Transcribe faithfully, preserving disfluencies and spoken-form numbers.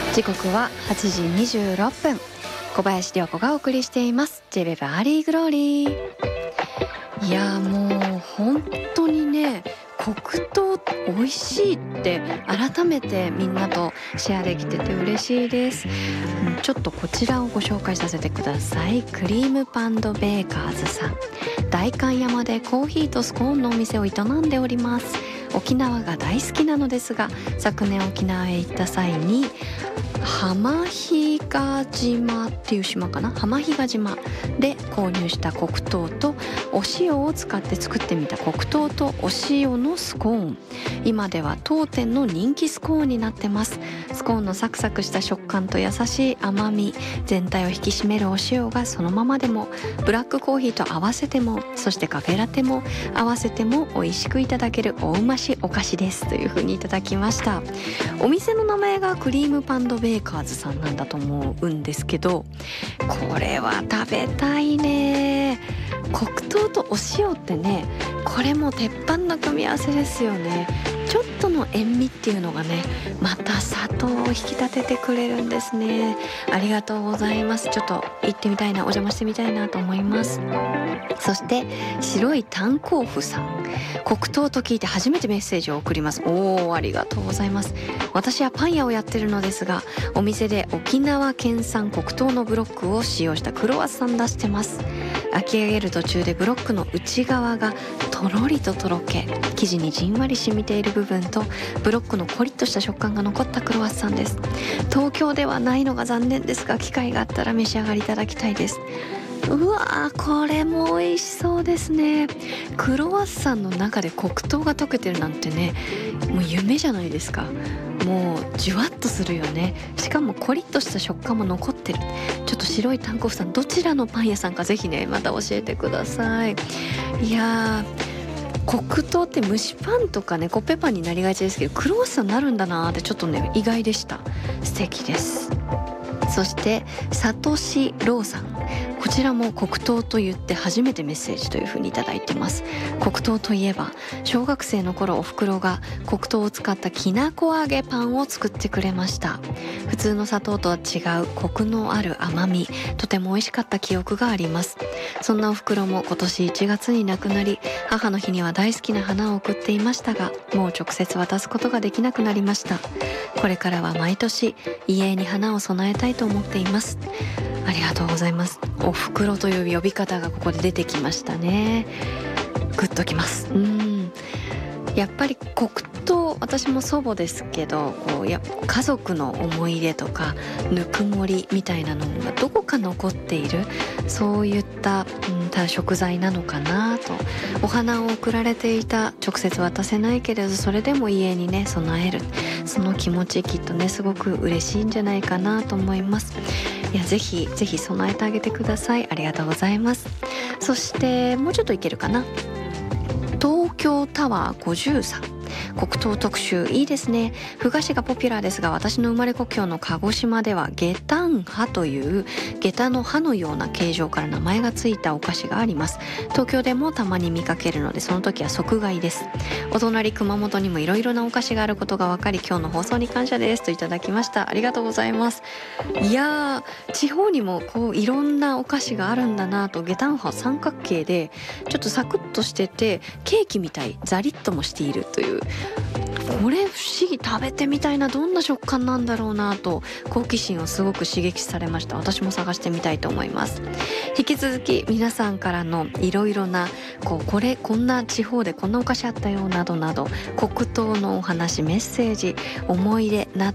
時刻ははちじにじゅうろっぷん、小林涼子がお送りしています ジェイウェブ アーリーグローリー。いやもう本当にね、黒糖美味しいって改めてみんなとシェアできてて嬉しいです。ちょっとこちらをご紹介させてください。クリームパンドベーカーズさん、代官山でコーヒーとスコーンのお店を営んでおります。沖縄が大好きなのですが、昨年沖縄へ行った際に浜比嘉島っていう島かな、浜比嘉島で購入した黒糖とお塩を使って作ってみた黒糖とお塩のスコーン、今では当店の人気スコーンになってます。スコーンのサクサクした食感と優しい甘み、全体を引き締めるお塩がそのままでもブラックコーヒーと合わせても、そしてカフェラテも合わせても美味しくいただけるおうましお菓子ですという風にいただきました。お店の名前がクリームパンドベーカーズさんなんだと思うんですけど、これは食べたいね。黒糖とお塩ってね、これも鉄板の組み合わせですよね。ちょっとの塩味っていうのがね、また砂糖を引き立ててくれるんですね。ありがとうございます。ちょっと行ってみたいな、お邪魔してみたいなと思います。そして白い炭鉱夫さん、黒糖と聞いて初めてメッセージを送ります。おー、ありがとうございます。私はパン屋をやってるのですが、お店で沖縄県産黒糖のブロックを使用したクロワッサン出してます。焼き上げる途中でブロックの内側がとろりととろけ、生地にじんわり染みている部分とブロックのコリッとした食感が残ったクロワッサンです。東京ではないのが残念ですが、機会があったら召し上がりいただきたいです。うわー、これも美味しそうですね。クロワッサンの中で黒糖が溶けてるなんてね、もう夢じゃないですか。もうじゅわっとするよね。しかもコリッとした食感も残ってる。ちょっと白い炭鉱夫さん、どちらのパン屋さんかぜひね、また教えてください。いやー、黒糖って蒸しパンとかね、コッペパンになりがちですけど、クロワッサンになるんだなーってちょっとね、意外でした。素敵です。そしてサトシローさん、こちらも黒糖と言って初めてメッセージというふうにいただいてます。黒糖といえば小学生の頃、お袋が黒糖を使ったきなこ揚げパンを作ってくれました。普通の砂糖とは違うコクのある甘み、とても美味しかった記憶があります。そんなお袋も今年いちがつに亡くなり、母の日には大好きな花を贈っていましたが、もう直接渡すことができなくなりました。これからは毎年遺影に花を備えたいと思っています。ありがとうございます。お袋という呼び方がここで出てきましたね。グッときます。うん、やっぱり黒糖、私も祖母ですけど、こうや家族の思い出とかぬくもりみたいなのがどこか残っている、そういった、うん、た食材なのかなと。お花を贈られていた、直接渡せないけれどそれでも家にね備える、その気持ちきっとねすごく嬉しいんじゃないかなと思います。いや、ぜひぜひ備えてあげてください。ありがとうございます。そしてもうちょっといけるかな。東京タワーごじゅうさん、黒糖特集いいですね。麩菓子がポピュラーですが、私の生まれ故郷の鹿児島では下旦葉という下駄の葉のような形状から名前がついたお菓子があります。東京でもたまに見かけるので、その時は即買いです。お隣熊本にもいろいろなお菓子があることが分かり、今日の放送に感謝ですといただきました。ありがとうございます。いやー、地方にもこういろんなお菓子があるんだなと。下旦葉三角形でちょっとサクッとしてて、ケーキみたい、ザリッともしているという、これ不思議、食べてみたいな、どんな食感なんだろうなと好奇心をすごく刺激されました。私も探してみたいと思います。引き続き皆さんからのいろいろなこうこれこんな地方でこんなお菓子あったよなどなど、黒糖のお話、メッセージ、思い出など